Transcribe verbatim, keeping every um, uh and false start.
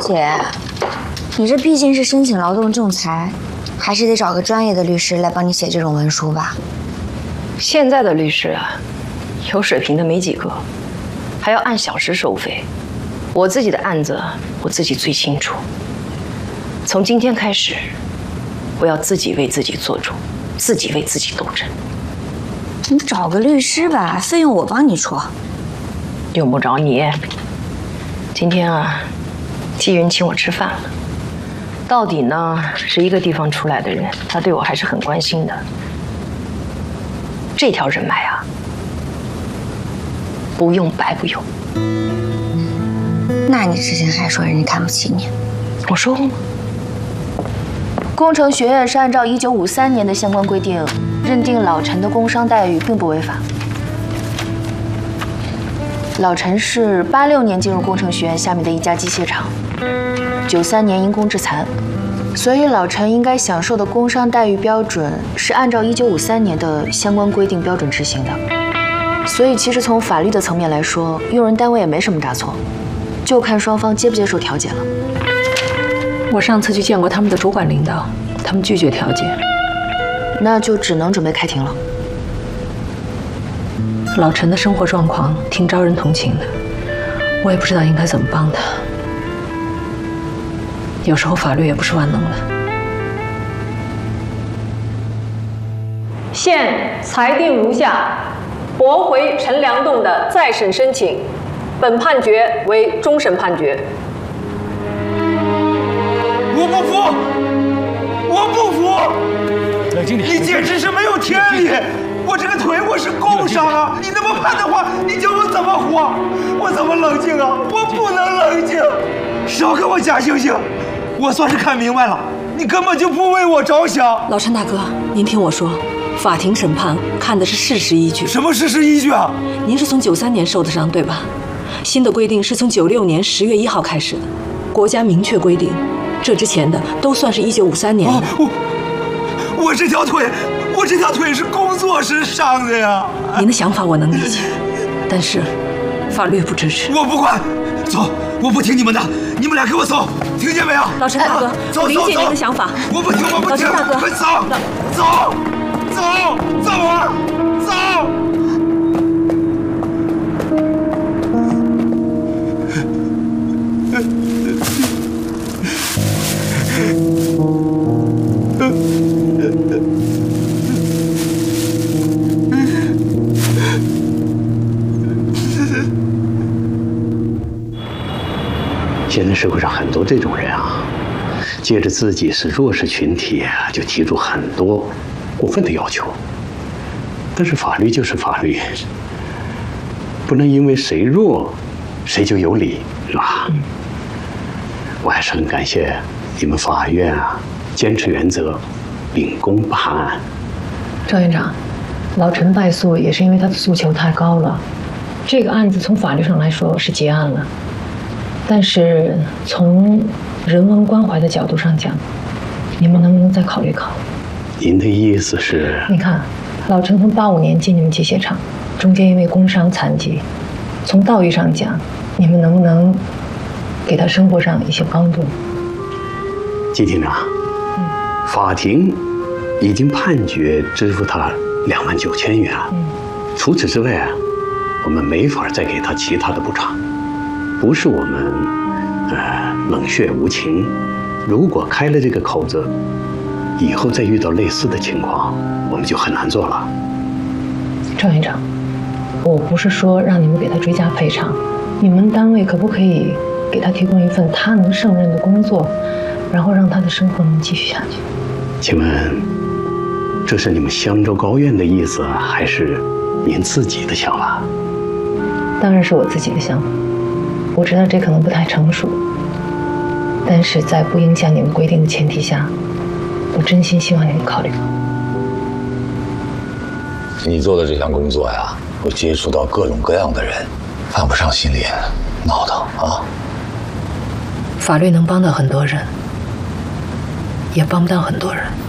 姐，你这毕竟是申请劳动仲裁，还是得找个专业的律师来帮你写这种文书吧。 现在的律师啊，有水平的没几个，还要按小时收费。我自己的案子，我自己最清楚。从今天开始，我要自己为自己做主，自己为自己斗争。 你找个律师吧，费用我帮你出。 用不着你。今天啊，季云请我吃饭了。到底呢是一个地方出来的人，他对我还是很关心的。这条人脉啊，不用白不用。 那你之前还说人家看不起你， 我说过吗？ 工程学院是按照一九五三年的相关规定，认定老陈的工伤待遇并不违法。老陈是八六年进入工程学院下面的一家机械厂，九三年因公致残，所以老陈应该享受的工伤待遇标准是按照一九五三年的相关规定标准执行的。所以其实从法律的层面来说，用人单位也没什么大错，就看双方接不接受调解了。 我上次去见过他们的主管领导，他们拒绝调解， 那就只能准备开庭了。 老陈的生活状况挺招人同情的，我也不知道应该怎么帮他。有时候法律也不是万能的。 现裁定如下：驳回陈良栋的再审申请，本判决为终审判决。 我不服！我不服！ 冷静点！ 你简直是没有天理！我这个腿我是工伤啊！你那么判的话，你叫我怎么活？我怎么冷静啊？我不能冷静！少给我假惺惺！我算是看明白了，你根本就不为我着想。 老陈大哥，您听我说，法庭审判看的是事实依据。 什么事实依据啊？ 您是从九三年受的伤对吧？新的规定是从九六年十月一号开始的，国家明确规定，这之前的都算是一九五三年的。 啊、我我这条腿，我这条腿是工作时伤的呀。 您的想法我能理解，但是法律不支持。 我不管，走，我不听你们的，你们俩给我走，听见没有？ 老陈大哥， 走我理解您的想法。 我不听，我不听。 老陈大哥， 快走，走，走，走啊，走。 现在社会上很多这种人啊，借着自己是弱势群体，就提出很多过分的要求。但是法律就是法律，不能因为谁弱，谁就有理，是吧？嗯、我还是很感谢你们法院啊，坚持原则，秉公办案。 赵院长，老陈败诉也是因为他的诉求太高了，这个案子从法律上来说是结案了。但是从人文关怀的角度上讲，你们能不能再考虑考虑？ 您的意思是？ 你看，老陈从八五年进你们机械厂，中间因为工伤残疾，从道义上讲，你们能不能给他生活上一些帮助？ 季厅长，嗯、法庭已经判决支付他两万九千元。嗯、除此之外啊，我们没法再给他其他的补偿。不是我们，呃，冷血无情。如果开了这个口子，以后再遇到类似的情况，我们就很难做了。 赵院长，我不是说让你们给他追加赔偿，你们单位可不可以给他提供一份他能胜任的工作，然后让他的生活能继续下去？ 请问，这是你们襄州高院的意思，还是您自己的想法？ 当然是我自己的想法。我知道这可能不太成熟，但是在不影响你们规定的前提下，我真心希望你们考虑考虑。 你做的这项工作呀，会接触到各种各样的人，犯不上心里闹腾啊。 法律能帮到很多人，也帮不到很多人。